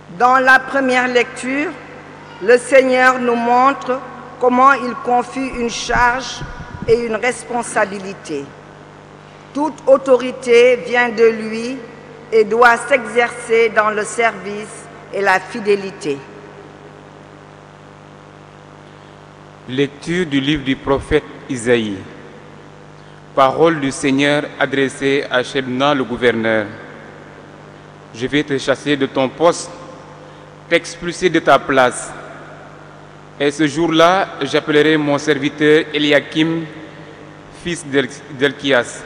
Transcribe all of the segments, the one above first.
Dans la première lecture, le Seigneur nous montre comment il confie une charge et une responsabilité. Toute autorité vient de lui et doit s'exercer dans le service et la fidélité. Lecture du livre du prophète Isaïe. Parole du Seigneur adressée à Shebna le gouverneur. Je vais te chasser de ton poste, t'expulser de ta place. Et ce jour-là, j'appellerai mon serviteur Eliakim, fils d'Elchias.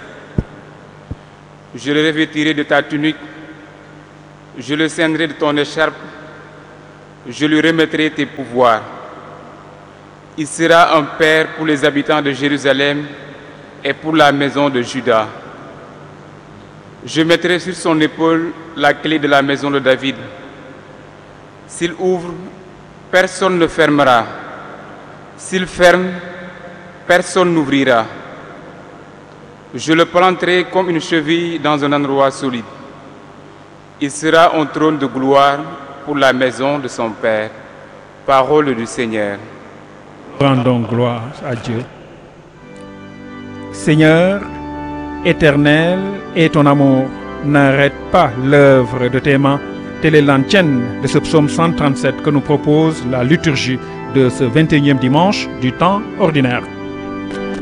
Je le revêtirai de ta tunique, je le ceindrai de ton écharpe, je lui remettrai tes pouvoirs. Il sera un père pour les habitants de Jérusalem et pour la maison de Juda. Je mettrai sur son épaule la clé de la maison de David. S'il ouvre, personne ne fermera. S'il ferme, personne n'ouvrira. Je le planterai comme une cheville dans un endroit solide. Il sera un trône de gloire pour la maison de son Père. Parole du Seigneur. Rendons gloire à Dieu. Seigneur, éternel est ton amour. N'arrête pas l'œuvre de tes mains. Telle est l'antienne de ce psaume 137 que nous propose la liturgie de ce 21e dimanche du temps ordinaire.